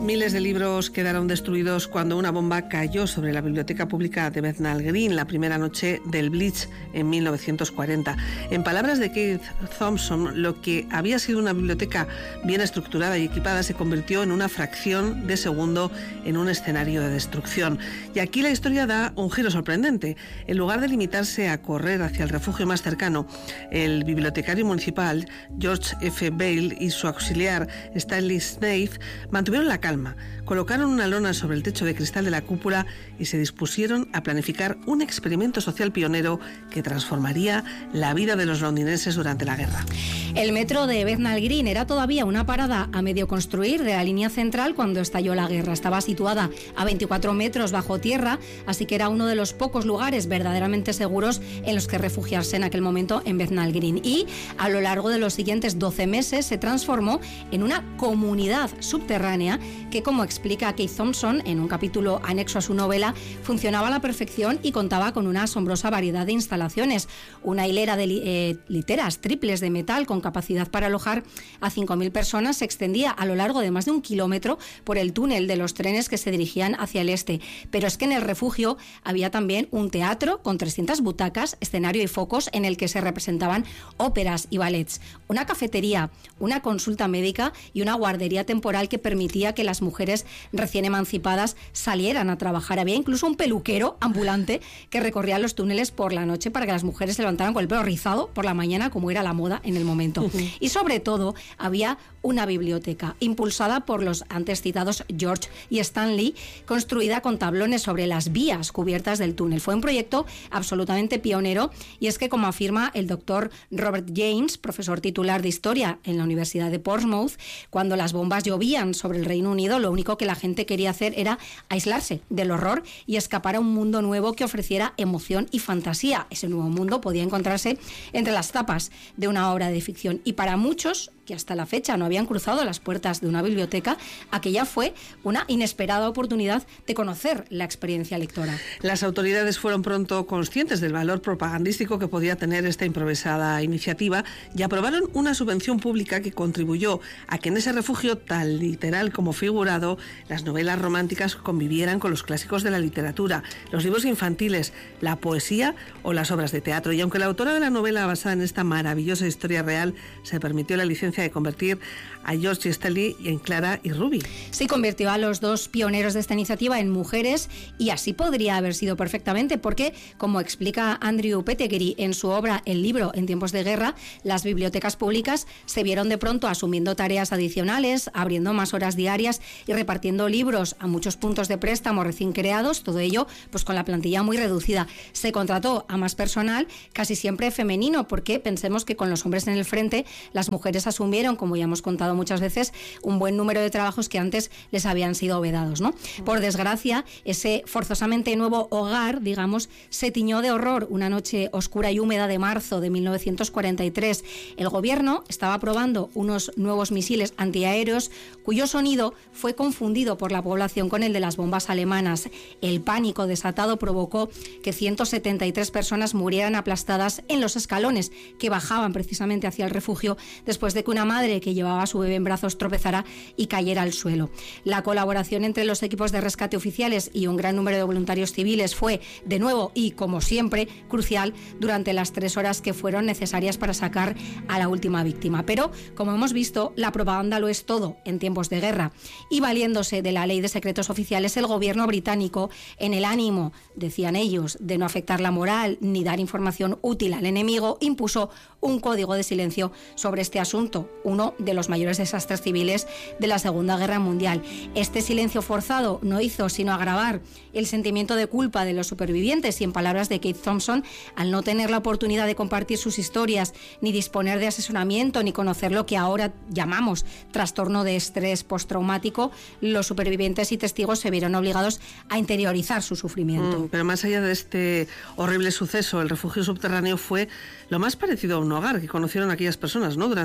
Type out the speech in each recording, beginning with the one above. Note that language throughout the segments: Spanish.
Miles de libros quedaron destruidos cuando una bomba cayó sobre la biblioteca pública de Bethnal Green la primera noche del Blitz en 1940. En palabras de Keith Thompson, lo que había sido una biblioteca bien estructurada y equipada se convirtió en una fracción de segundo en un escenario de destrucción. Y aquí la historia da un giro sorprendente. En lugar de limitarse a correr hacia el refugio más cercano, el bibliotecario municipal George F. Bale y su auxiliar Stanley Snaith mantuvieron la calma, colocaron una lona sobre el techo de cristal de la cúpula y se dispusieron a planificar un experimento social pionero que transformaría la vida de los londinenses durante la guerra. El metro de Bethnal Green era todavía una parada a medio construir de la línea central cuando estalló la guerra. Estaba situada a 24 metros bajo tierra, así que era uno de los pocos lugares verdaderamente seguros en los que refugiarse en aquel momento en Bethnal Green. Y a lo largo de los siguientes 12 meses se transformó en una comunidad subterránea que, como explica Keith Thompson en un capítulo anexo a su novela, funcionaba a la perfección y contaba con una asombrosa variedad de instalaciones. Una hilera de literas triples de metal con capacidad para alojar a 5.000 personas se extendía a lo largo de más de 1 kilómetro por el túnel de los trenes que se dirigían hacia el este. Pero es que en el refugio había también un teatro con 300 butacas, escenario y focos en el que se representaban óperas y ballets, una cafetería, una consulta médica y una guardería temporal que permitía que las mujeres recién emancipadas salieran a trabajar. Había incluso un peluquero ambulante que recorría los túneles por la noche para que las mujeres se levantaran con el pelo rizado por la mañana, como era la moda en el momento. Y sobre todo había una biblioteca impulsada por los antes citados George y Stanley, construida con tablones sobre las vías cubiertas del túnel. Fue un proyecto absolutamente pionero, y es que, como afirma el doctor Robert James, profesor titular de Historia en la Universidad de Portsmouth, cuando las bombas llovían sobre el Reino Unido, lo único que la gente quería hacer era aislarse del horror y escapar a un mundo nuevo que ofreciera emoción y fantasía. Ese nuevo mundo podía encontrarse entre las tapas de una obra de ficción. Y para muchos que hasta la fecha no habían cruzado las puertas de una biblioteca, aquella fue una inesperada oportunidad de conocer la experiencia lectora. Las autoridades fueron pronto conscientes del valor propagandístico que podía tener esta improvisada iniciativa y aprobaron una subvención pública que contribuyó a que en ese refugio, tan literal como figurado, las novelas románticas convivieran con los clásicos de la literatura, los libros infantiles, la poesía o las obras de teatro. Y aunque la autora de la novela basada en esta maravillosa historia real se permitió la licencia de convertir a George y Stanley en Clara y Ruby. Sí, convirtió a los dos pioneros de esta iniciativa en mujeres, y así podría haber sido perfectamente, porque, como explica Andrew Pettigrew en su obra El libro en tiempos de guerra, las bibliotecas públicas se vieron de pronto asumiendo tareas adicionales, abriendo más horas diarias y repartiendo libros a muchos puntos de préstamo recién creados, todo ello pues con la plantilla muy reducida. Se contrató a más personal, casi siempre femenino, porque pensemos que con los hombres en el frente, las mujeres asumieron, como ya hemos contado muchas veces, un buen número de trabajos que antes les habían sido vedados, ¿no? Por desgracia, ese forzosamente nuevo hogar, digamos, se tiñó de horror una noche oscura y húmeda de marzo de 1943. El gobierno estaba probando unos nuevos misiles antiaéreos cuyo sonido fue confundido por la población con el de las bombas alemanas. El pánico desatado provocó que 173 personas murieran aplastadas en los escalones que bajaban precisamente hacia el refugio, después de que una madre que llevaba a su bebé en brazos tropezara y cayera al suelo. La colaboración entre los equipos de rescate oficiales y un gran número de voluntarios civiles fue, de nuevo y como siempre, crucial durante las 3 horas que fueron necesarias para sacar a la última víctima. Pero, como hemos visto, la propaganda lo es todo en tiempos de guerra, y valiéndose de la ley de secretos oficiales, el gobierno británico, en el ánimo, decían ellos, de no afectar la moral ni dar información útil al enemigo, impuso un código de silencio sobre este asunto, uno de los mayores desastres civiles de la Segunda Guerra Mundial. Este silencio forzado no hizo sino agravar el sentimiento de culpa de los supervivientes, y en palabras de Keith Thompson, al no tener la oportunidad de compartir sus historias, ni disponer de asesoramiento, ni conocer lo que ahora llamamos trastorno de estrés postraumático, los supervivientes y testigos se vieron obligados a interiorizar su sufrimiento. Pero más allá de este horrible suceso, el refugio subterráneo fue lo más parecido a un hogar que conocieron aquellas personas, ¿no?, durante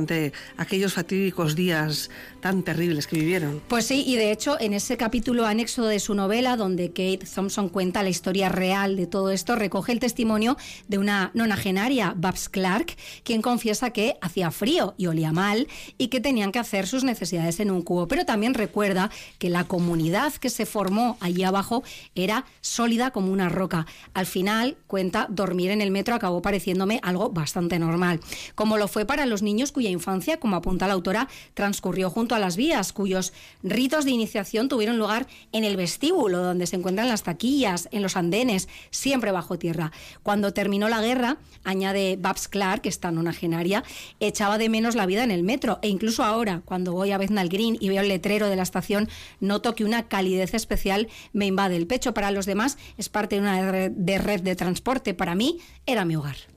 aquellos fatídicos días tan terribles que vivieron. Pues sí, y de hecho en ese capítulo anexo de su novela, donde Kate Thompson cuenta la historia real de todo esto, recoge el testimonio de una nonagenaria, Babs Clark, quien confiesa que hacía frío y olía mal y que tenían que hacer sus necesidades en un cubo, pero también recuerda que la comunidad que se formó allí abajo era sólida como una roca. Al final, cuenta, dormir en el metro acabó pareciéndome algo bastante normal, como lo fue para los niños cuya infancia, como apunta la autora, transcurrió junto a las vías, cuyos ritos de iniciación tuvieron lugar en el vestíbulo, donde se encuentran las taquillas, en los andenes, siempre bajo tierra. Cuando terminó la guerra, añade Babs Clark, esta nonagenaria, echaba de menos la vida en el metro, e incluso ahora, cuando voy a Bethnal Green y veo el letrero de la estación, noto que una calidez especial me invade el pecho. Para los demás es parte de una red de transporte, para mí era mi hogar.